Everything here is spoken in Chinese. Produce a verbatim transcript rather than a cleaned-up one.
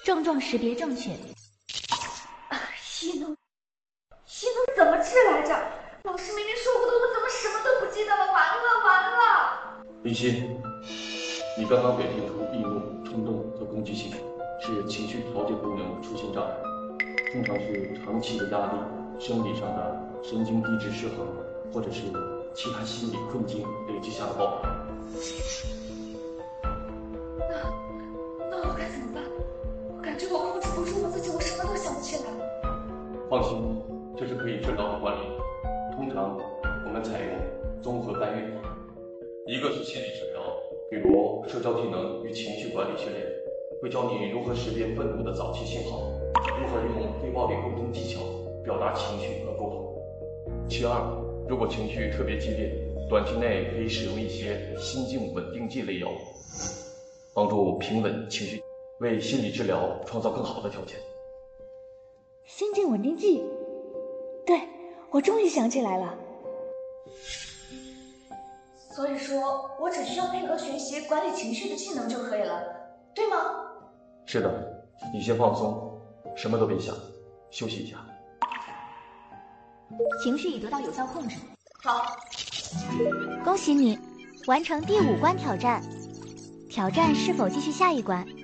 症状识别正确。 啊，异能，异能怎么治来着？老师明明说过的，我怎么什么都不记得了？完了完了！ 林夕，你刚刚表现出易怒、冲动和攻击性，是情绪调节功能出现障碍，通常是长期的压力、生理上的神经递质失衡，或者是其他心理困境累积下的爆发。 那那我该怎么办？我感觉我控制不住我自己，我什么都想不起来。 放心，这是可以治疗和管理的。通常我们采用综合干预法，一个是心理治疗，比如社交技能与情绪管理训练，会教你如何识别愤怒的早期信号，如何用非暴力沟通技巧表达情绪和沟通。其二，如果情绪特别激烈，短期内可以使用一些心境稳定剂类药物，帮助平稳情绪，为心理治疗创造更好的条件。 心境稳定剂，对，我终于想起来了。 所以说，我只需要配合学习管理情绪的技能就可以了，对吗？ 是的，你先放松，什么都别想，休息一下。 情绪已得到有效控制。 好， 恭喜你完成第五关挑战。挑战是否继续下一关？